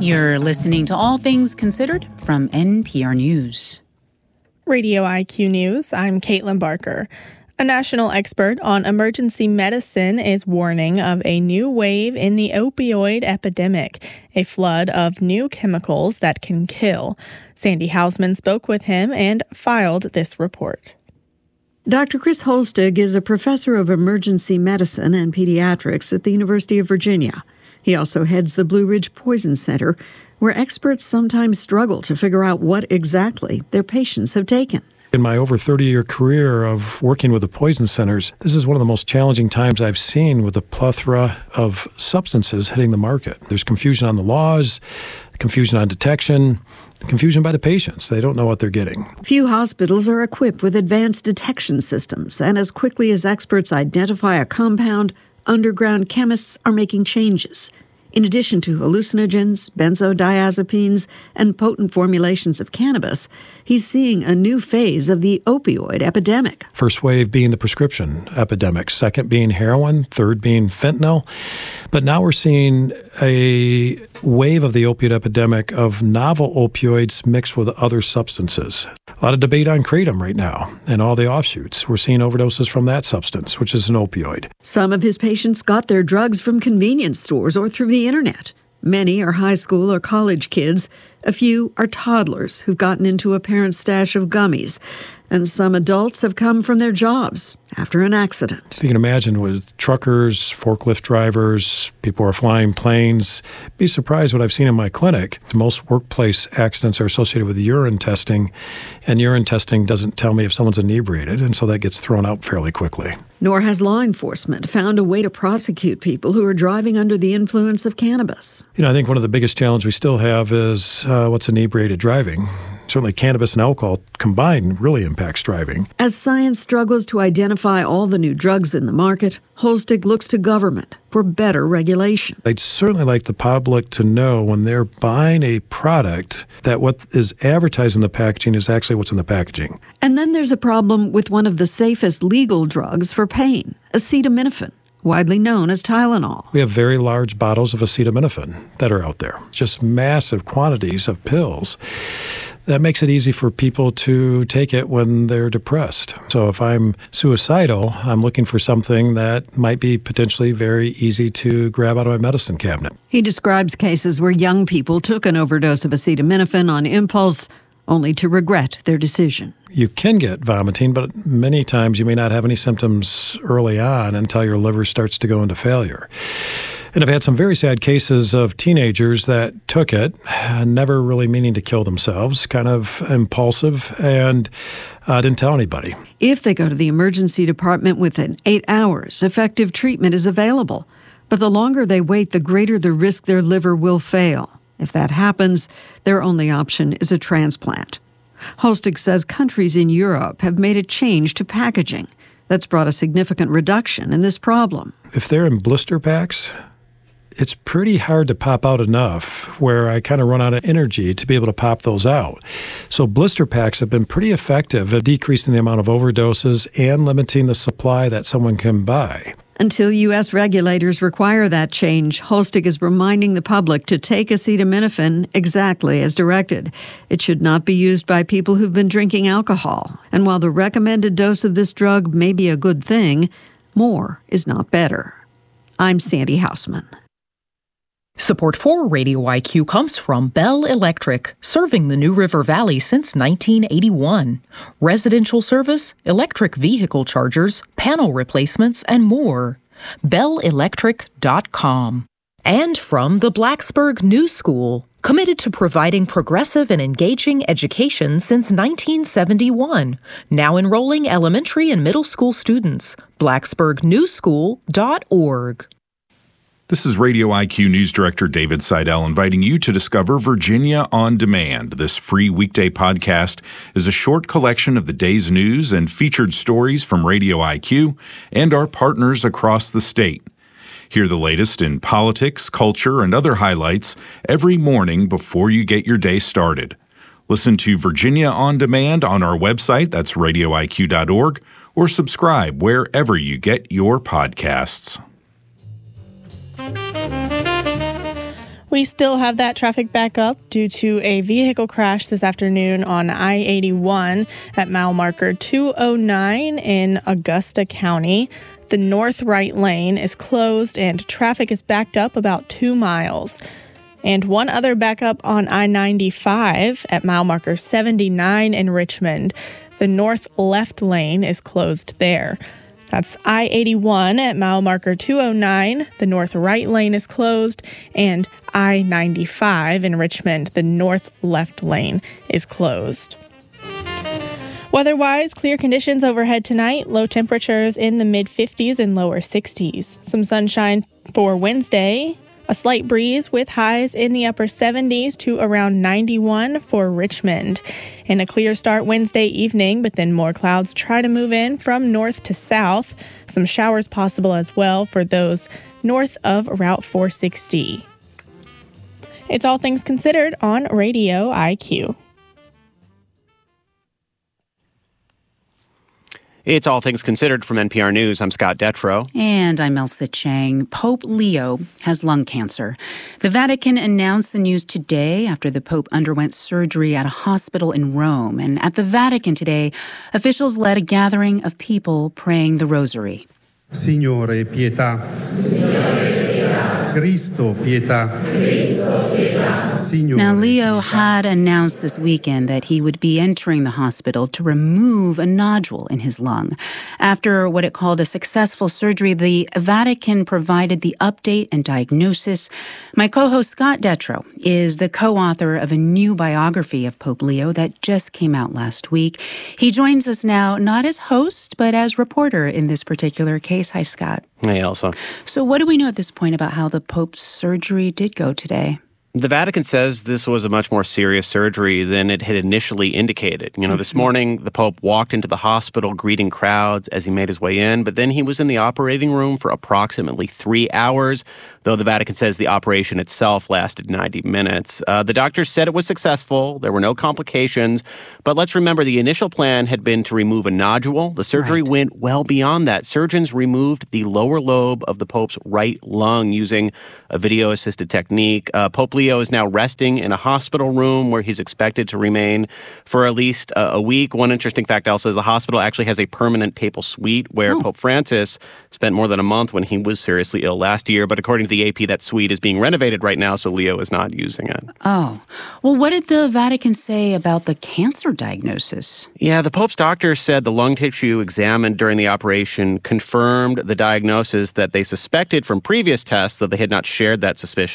You're listening to All Things Considered from NPR News. Radio IQ News, I'm Caitlin Barker. A national expert on emergency medicine is warning of a new wave in the opioid epidemic, a flood of new chemicals that can kill. Sandy Hausman spoke with him and filed this report. Dr. Chris Holstig is a professor of emergency medicine and pediatrics at the University of Virginia. He also heads the Blue Ridge Poison Center, where experts sometimes struggle to figure out what exactly their patients have taken. In my over 30-year career of working with the poison centers, this is one of the most challenging times I've seen with the plethora of substances hitting the market. There's confusion on the laws, confusion on detection, confusion by the patients. They don't know what they're getting. Few hospitals are equipped with advanced detection systems, and as quickly as experts identify a compound, underground chemists are making changes. In addition to hallucinogens, benzodiazepines, and potent formulations of cannabis, he's seeing a new phase of the opioid epidemic. First wave being the prescription epidemic, second being heroin, third being fentanyl. But now we're seeing a wave of the opioid epidemic of novel opioids mixed with other substances. A lot of debate on kratom right now and all the offshoots. We're seeing overdoses from that substance, which is an opioid. Some of his patients got their drugs from convenience stores or through the internet. Many are high school or college kids. A few are toddlers who've gotten into a parent's stash of gummies. And some adults have come from their jobs after an accident. If you can imagine with truckers, forklift drivers, people who are flying planes, be surprised what I've seen in my clinic. Most workplace accidents are associated with urine testing, and urine testing doesn't tell me if someone's inebriated, and so that gets thrown out fairly quickly. Nor has law enforcement found a way to prosecute people who are driving under the influence of cannabis. I think one of the biggest challenges we still have is what's inebriated driving. Certainly cannabis and alcohol combined really impacts driving. As science struggles to identify all the new drugs in the market, Holstig looks to government for better regulation. I'd certainly like the public to know when they're buying a product that what is advertised in the packaging is actually what's in the packaging. And then there's a problem with one of the safest legal drugs for pain, acetaminophen, widely known as Tylenol. We have very large bottles of acetaminophen that are out there, just massive quantities of pills. That makes it easy for people to take it when they're depressed. So if I'm suicidal, I'm looking for something that might be potentially very easy to grab out of my medicine cabinet. He describes cases where young people took an overdose of acetaminophen on impulse, only to regret their decision. You can get vomiting, but many times you may not have any symptoms early on until your liver starts to go into failure. And I've had some very sad cases of teenagers that took it, never really meaning to kill themselves, kind of impulsive, and didn't tell anybody. If they go to the emergency department within 8 hours, effective treatment is available. But the longer they wait, the greater the risk their liver will fail. If that happens, their only option is a transplant. Holstig says countries in Europe have made a change to packaging that's brought a significant reduction in this problem. If they're in blister packs, it's pretty hard to pop out enough where I kind of run out of energy to be able to pop those out. So blister packs have been pretty effective at decreasing the amount of overdoses and limiting the supply that someone can buy. Until U.S. regulators require that change, Holstig is reminding the public to take acetaminophen exactly as directed. It should not be used by people who've been drinking alcohol. And while the recommended dose of this drug may be a good thing, more is not better. I'm Sandy Hausman. Support for Radio IQ comes from Bell Electric, serving the New River Valley since 1981. Residential service, electric vehicle chargers, panel replacements, and more. BellElectric.com. And from the Blacksburg New School, committed to providing progressive and engaging education since 1971. Now enrolling elementary and middle school students. BlacksburgNewSchool.org. This is Radio IQ News Director David Seidel inviting you to discover Virginia on Demand. This free weekday podcast is a short collection of the day's news and featured stories from Radio IQ and our partners across the state. Hear the latest in politics, culture, and other highlights every morning before you get your day started. Listen to Virginia on Demand on our website, that's radioiq.org, or subscribe wherever you get your podcasts. We still have that traffic back up due to a vehicle crash this afternoon on I-81 at mile marker 209 in Augusta County. The north right lane is closed and traffic is backed up about 2 miles. And one other backup on I-95 at mile marker 79 in Richmond. The north left lane is closed there. That's I-81 at mile marker 209. The north right lane is closed, and I-95 in Richmond, the north left lane is closed. Weather-wise, clear conditions overhead tonight. Low temperatures in the mid-50s and lower 60s. Some sunshine for Wednesday. A slight breeze with highs in the upper 70s to around 91 for Richmond. And a clear start Wednesday evening, but then more clouds try to move in from north to south. Some showers possible as well for those north of Route 460. It's All Things Considered on Radio IQ. It's All Things Considered from NPR News. I'm Scott Detrow. And I'm Elsa Chang. Pope Leo has lung cancer. The Vatican announced the news today after the Pope underwent surgery at a hospital in Rome. And at the Vatican today, officials led a gathering of people praying the rosary. Signore, pietà. Cristo, pietà. Now, Leo had announced this weekend that he would be entering the hospital to remove a nodule in his lung. After what it called a successful surgery, the Vatican provided the update and diagnosis. My co-host Scott Detrow is the co-author of a new biography of Pope Leo that just came out last week. He joins us now not as host, but as reporter in this particular case. Hi, Scott. Hey, Elsa. So what do we know at this point about how the Pope's surgery did go today? The Vatican says this was a much more serious surgery than it had initially indicated. This morning, the Pope walked into the hospital greeting crowds as he made his way in, but then he was in the operating room for approximately 3 hours, though the Vatican says the operation itself lasted 90 minutes. The doctors said it was successful. There were no complications. But let's remember, the initial plan had been to remove a nodule. The surgery went well beyond that. Surgeons removed the lower lobe of the Pope's right lung using a video-assisted technique. Pope Leo is now resting in a hospital room where he's expected to remain for at least a week. One interesting fact, Elsa, is the hospital actually has a permanent papal suite where Pope Francis spent more than a month when he was seriously ill last year. But according to the AP, that suite is being renovated right now, so Leo is not using it. Oh. Well, what did the Vatican say about the cancer diagnosis? Yeah, the Pope's doctor said the lung tissue examined during the operation confirmed the diagnosis that they suspected from previous tests, though they had not shared that suspicion